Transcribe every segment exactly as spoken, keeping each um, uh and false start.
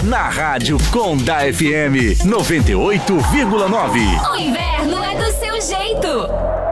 na Rádio Conda F M noventa e oito vírgula nove. O inverno é do seu jeito.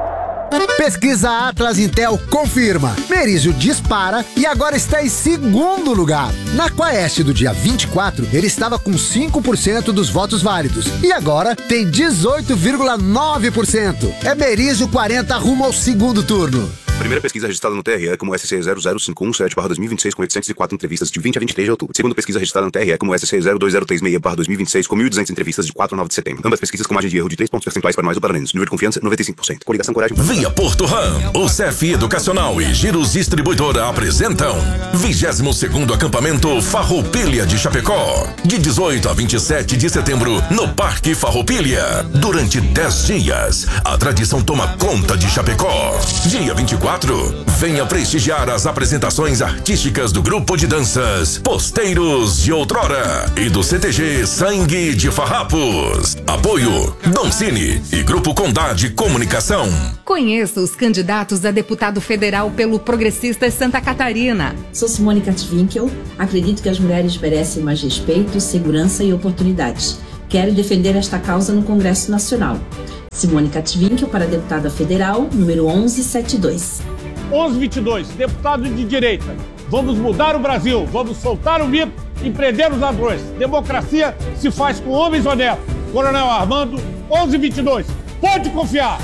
Pesquisa Atlas Intel confirma. Merizio dispara e agora está em segundo lugar. Na Quaest do dia vinte e quatro, ele estava com cinco por cento dos votos válidos. E agora tem dezoito vírgula nove por cento. É Merizio quarenta rumo ao segundo turno. Primeira pesquisa registrada no T R E como S C zero zero cinco um sete barra dois mil e vinte e seis com oitocentas e quatro entrevistas de vinte a vinte e três de outubro. Segunda pesquisa registrada no T R E como S C zero dois zero três seis barra dois mil e vinte e seis com mil e duzentas entrevistas de quatro a nove de setembro. Ambas pesquisas com margem de erro de três pontos percentuais para mais ou para menos. Nível de confiança noventa e cinco por cento. Coligação Coragem. Via Porto Ram, o C F Educacional e Giros Distribuidora apresentam vigésimo segundo acampamento Farroupilha de Chapecó, de dezoito a vinte e sete de setembro no Parque Farroupilha. Durante dez dias, a tradição toma conta de Chapecó. Dia vinte e quatro, venha prestigiar as apresentações artísticas do grupo de danças Posteiros de Outrora e do C T G Sangue de Farrapos. Apoio Doncini e Grupo Condade Comunicação. Conheça os candidatos a deputado federal pelo Progressistas Santa Catarina. Sou Simone Katwinkel. Acredito que as mulheres merecem mais respeito, segurança e oportunidades. Quero defender esta causa no Congresso Nacional. Simone Katwinkel para deputada federal, número onze setenta e dois. onze vinte e dois, deputado de direita. Vamos mudar o Brasil, vamos soltar o mito e prender os ladrões. Democracia se faz com homens honestos. Coronel Armando, onze vinte e dois. Pode confiar.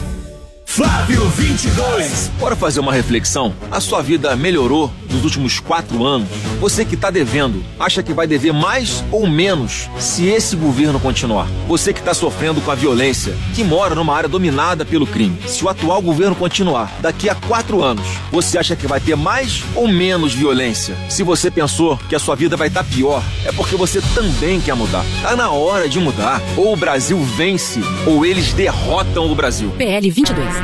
Flávio vinte e dois. Bora fazer uma reflexão? A sua vida melhorou nos últimos quatro anos? Você que está devendo, acha que vai dever mais ou menos se esse governo continuar? Você que está sofrendo com a violência, que mora numa área dominada pelo crime, se o atual governo continuar, daqui a quatro anos, você acha que vai ter mais ou menos violência? Se você pensou que a sua vida vai estar pior, é porque você também quer mudar. Tá na hora de mudar. Ou o Brasil vence, ou eles derrotam o Brasil. P L vinte e dois.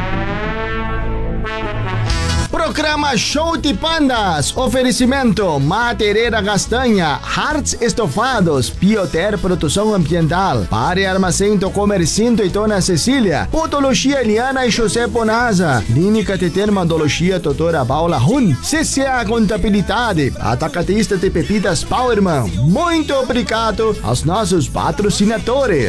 Programa Show de Pandas. Oferecimento Madeira Castanha, Hearts Estofados, Bioter Produção Ambiental, Pare Armazém do Comercinto e Dona Cecília, Podologia Eliana e José Bonaza, Clínica de Dermatologia Doutora Paula Hun, C C A Contabilidade, Atacadista de Bebidas Powerman. Muito obrigado aos nossos patrocinadores.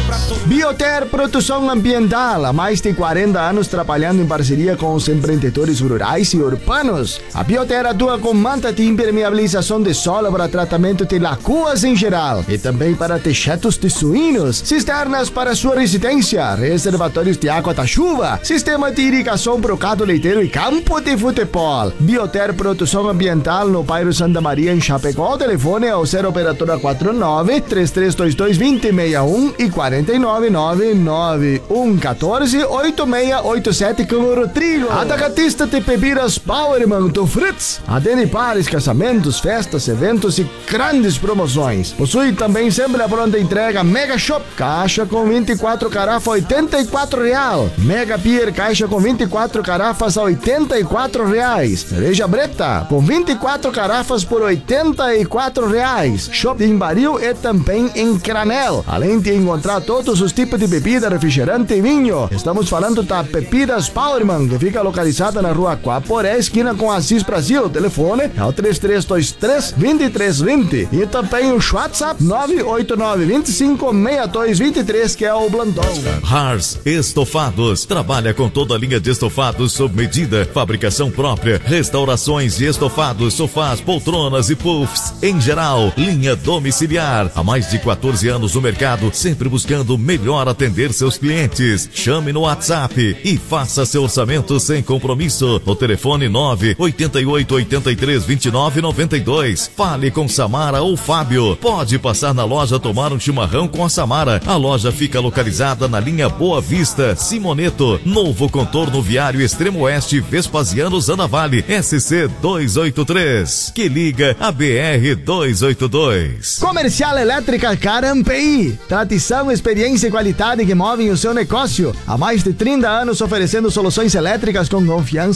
Bioter Produção Ambiental, há mais de quarenta anos trabalhando em parceria com os empreendedores rurais e urbanos. A Bioter atua com manta de impermeabilização de solo para tratamento de lagoas em geral e também para tejados de suínos, cisternas para sua residência, reservatórios de água da chuva, sistema de irrigação para o gado leiteiro e campo de futebol. Bioter Produção Ambiental no bairro Santa Maria em Chapecó. O telefone é o zero operadora quatro nove, três três dois dois, dois zero seis um e quatro nove nove nove um um quatro, oito seis oito sete com o Rodrigo. Atacadista de bebidas Powerman do Fritz. Adene pares, casamentos, festas, eventos e grandes promoções. Possui também sempre a pronta entrega Mega Shop, caixa com vinte e quatro garrafas, oitenta e quatro real. Mega Beer, caixa com vinte e quatro garrafas, oitenta e quatro reais. Cerveja Breta, com vinte e quatro garrafas por oitenta e quatro reais. Shop em baril e também em granel. Além de encontrar todos os tipos de bebida, refrigerante e vinho. Estamos falando da Bebidas Powerman, que fica localizada na rua Quaporé, esquina com Assis Brasil. O telefone é o três três dois três, dois três dois zero. E também o WhatsApp nove oito nove, dois cinco, seis dois dois três, que é o Blandão. Hearts Estofados trabalha com toda a linha de estofados sob medida, fabricação própria, restaurações de estofados, sofás, poltronas e puffs. Em geral, linha domiciliar. Há mais de quatorze anos no mercado, sempre buscando melhor atender seus clientes. Chame no WhatsApp e faça seu orçamento sem compromisso. O telefone nove oito oito, oito três, dois nove nove dois. Fale com Samara ou Fábio. Pode passar na loja tomar um chimarrão com a Samara. A loja fica localizada na linha Boa Vista, Simoneto, Novo Contorno Viário Extremo Oeste, Vespasiano Zana Vale, S C duzentos e oitenta e três, que liga a B R duzentos e oitenta e dois. Comercial Elétrica Carampi. Tradição, experiência e qualidade que movem o seu negócio. Há mais de trinta anos oferecendo soluções elétricas com confiança e profissionalismo.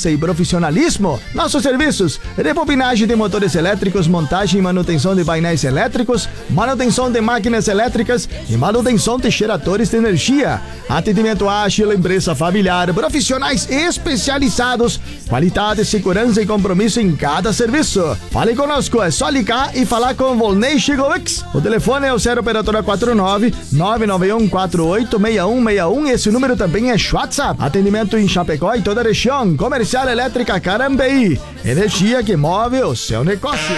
profissionalismo. Nossos serviços: rebobinagem de motores elétricos, montagem e manutenção de painéis elétricos, manutenção de máquinas elétricas e manutenção de geradores de energia. Atendimento ágil, empresa familiar, profissionais especializados, qualidade, segurança e compromisso em cada serviço. Fale conosco, é só ligar e falar com Volney Chigovics. O telefone é o zero operadora quatro nove, nove nove um quatro oito, seis um seis um. Esse número também é WhatsApp. Atendimento em Chapecó e toda a região. Comercial Elétrica Carambeí. Energia que move o seu negócio.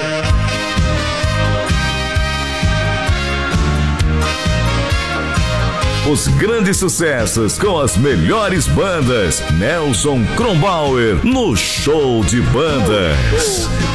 Os grandes sucessos com as melhores bandas. Nelson Kronbauer no Show de Bandas.